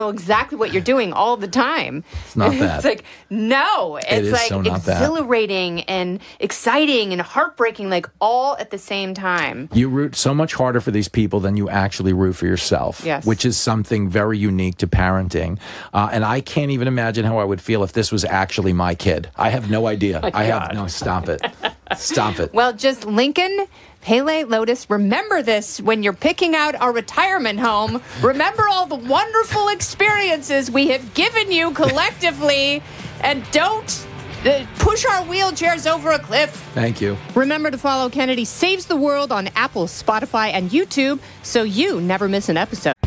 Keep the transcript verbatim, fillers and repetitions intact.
exactly what you're doing all the time. It's not that. It's like, no, it's it is like so not exhilarating that. and exciting and heartbreaking, like all at the same time. You root so much harder for these people than you actually root for yourself, yes. which is something very unique to parenting. Uh, and I can't even imagine how I would feel if this was actually my kid. I have no idea. Oh, I have God. no, stop it. Stop it. Well, just Lincoln, Pele, Lotus, remember this when you're picking out our retirement home. Remember all the wonderful experiences we have given you collectively, and don't uh, push our wheelchairs over a cliff. Thank you. Remember to follow Kennedy Saves the World on Apple, Spotify, and YouTube so you never miss an episode.